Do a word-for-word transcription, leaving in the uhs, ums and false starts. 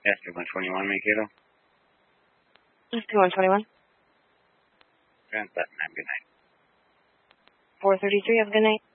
S P one twenty-one, Mankato. S P one twenty-one. Trans Button, have a good night. four thirty-three, have a good night.